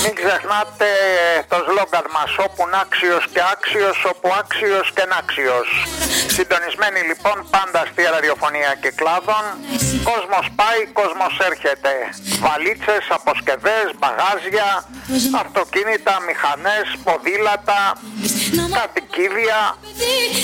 Μην ξεχνάτε το σλόγγαν μας, όπου άξιος και άξιος, όπου άξιος και νάξιος. Συντονισμένοι λοιπόν πάντα στη ραδιοφωνία Κυκλάδων. Κόσμος πάει, κόσμος έρχεται. Βαλίτσες, αποσκευές, μπαγάζια, αυτοκίνητα, μηχανές, ποδήλατα, κατοικίδια,